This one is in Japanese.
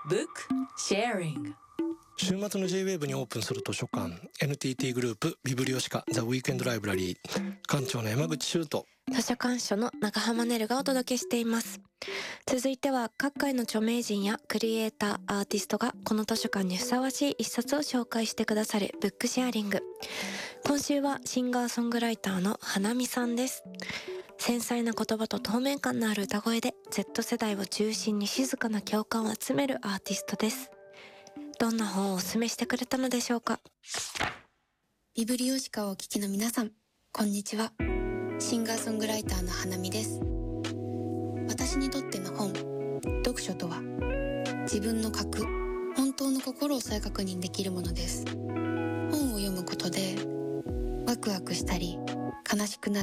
Book Sharing。 週末の J-WAVE にオープンする図書館 NTT グループビブリオシカザ・ウィークエンド・ライブラリー、館長の山口修斗、 図書館主の長浜ねるがお届けしています。続いては各界の著名人やクリエイター、アーティストがこの図書館にふさわしい一冊を紹介してくださるブックシェアリング。今週はシンガーソングライターの花見さんです。繊細な言葉と透明感のある歌声で Z 世代を中心に静かな共感を集めるアーティストです。どんな本をお勧めしてくれたのでしょうか。 ビブリオシカをお聞きの皆さん、こんにちは。シンガーソングライターの花見です。私にとっての本、読書とは、自分の核、本当の心を再確認できるものです。本を読むことで、ワクワクしたり、悲しくな